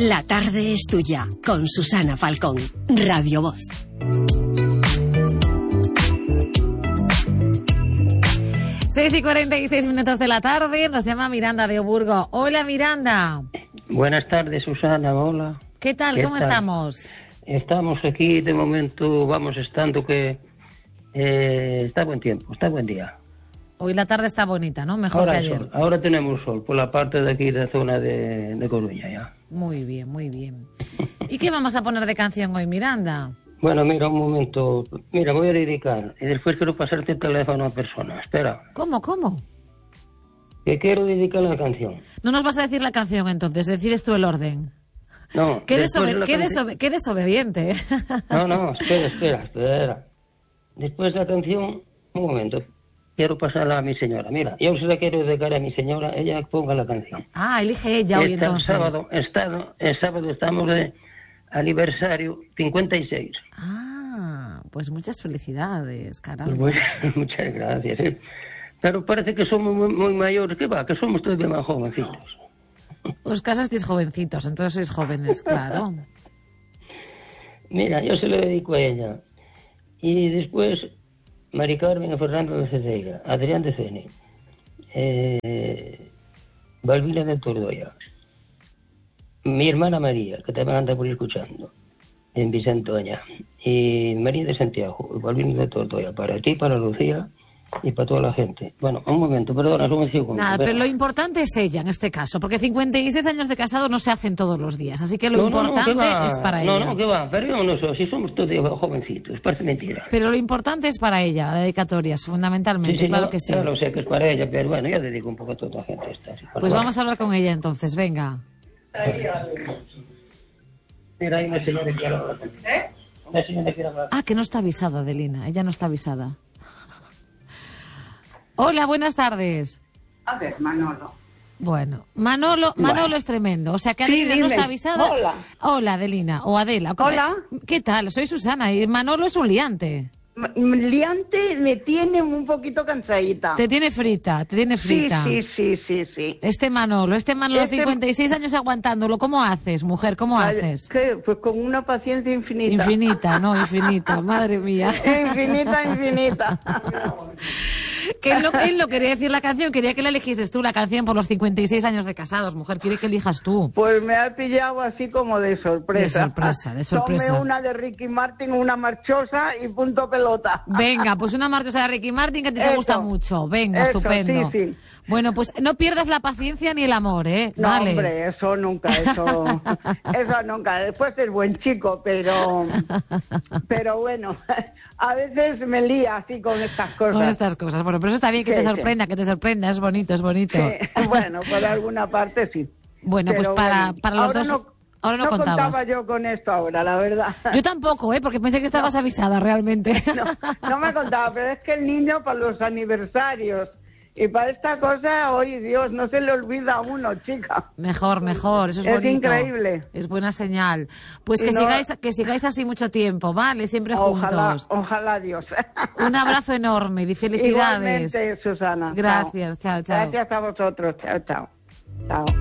La tarde es tuya, con Susana Falcón, Radio Voz. Seis y 46 minutos de la tarde, nos llama Miranda de Oburgo. Hola, Miranda. Buenas tardes, Susana, hola. ¿Qué tal? ¿Cómo estamos? Estamos aquí, de momento vamos estando que está buen tiempo, está buen día. Hoy la tarde está bonita, ¿no? Mejor Ahora que ayer. Sol. Ahora tenemos sol, por la parte de aquí de la zona de Coruña ya. Muy bien, muy bien. ¿Y qué vamos a poner de canción hoy, Miranda? Bueno, mira, un momento. Mira, voy a dedicar. Y después quiero pasarte el teléfono a persona. Espera. ¿Cómo? Que quiero dedicar la canción. No nos vas a decir la canción entonces, decides tú el orden. No. Qué desobediente. No, espera. Después de la canción, un momento. Quiero pasarla a mi señora. Mira, yo se la quiero dedicar a mi señora, ella ponga la canción. Ah, elige ella hoy entonces. El sábado estamos de aniversario 56. Ah, pues muchas felicidades, caramba. Pues muchas gracias. Pero parece que somos muy mayores. ¿Qué va? Que somos todavía más jovencitos. Os casasteis jovencitos, entonces sois jóvenes, claro. Mira, yo se lo dedico a ella. Y después, Mari Carmen, Fernando de Cedeira, Adrián de Cene, Balbina de Tordoya, mi hermana María, que también anda por ahí escuchando, en Vicentoña, y María de Santiago, Balbina de Tordoya, para ti, para Lucía y para toda la gente. Bueno, un momento, perdona, no me sigo. Nada, pero lo importante es ella en este caso, porque 56 años de casado no se hacen todos los días, así que lo importante es para ella. No, que va, pero yo no sé, si somos todos jovencitos, parece mentira. Pero lo importante es para ella, la dedicatoria, fundamentalmente, sí, claro no, que sí. Claro, sé que es para ella, pero bueno, yo dedico un poco a toda la gente esta. Así, pues vamos a hablar con ella entonces, venga. Mira, hay una señora que quiere hablar conmigo. Una señora que quiere hablar. Ah, que no está avisada, Adelina, ella no está avisada. Hola, buenas tardes. A ver, Manolo. Bueno, Manolo es tremendo. O sea, que Adelina no está avisada. Hola, Adelina. O Adela. Hola. ¿Qué tal? Soy Susana y Manolo es un liante. Liante me tiene un poquito cansadita. Te tiene frita. Sí. Este Manolo, 56 años aguantándolo. ¿Cómo haces, mujer? ¿Cómo haces? ¿Qué? Pues con una paciencia infinita. Infinita. Madre mía. Infinita. Que él no quería decir la canción, quería que la eligieses tú, la canción por los 56 años de casados. Mujer, quiere que elijas tú. Pues me ha pillado así como de sorpresa. De sorpresa. Tomé una de Ricky Martin, una marchosa y punto pelota. Venga, pues una marchosa de Ricky Martin que a ti te gusta mucho. Venga, estupendo. Sí. Bueno, pues no pierdas la paciencia ni el amor, ¿eh? No, vale. Hombre, eso nunca. Después es buen chico, pero bueno, a veces me lía así con estas cosas. Bueno, pero eso está bien, que te sorprenda, es bonito. Sí. Bueno, por alguna parte sí. Bueno, pero pues para los dos... Ahora no contabas. Contaba yo con esto ahora, la verdad. Yo tampoco, porque pensé que estabas avisada realmente. No me contaba, pero es que el niño para los aniversarios y para esta cosa, oye Dios, no se le olvida a uno, chica. Mejor, eso es bonito. Es increíble. Es buena señal. Pues que sigáis así mucho tiempo, ¿vale? Siempre juntos. Ojalá Dios. Un abrazo enorme y felicidades. Igualmente, Susana. Gracias, chao. Gracias a vosotros, chao.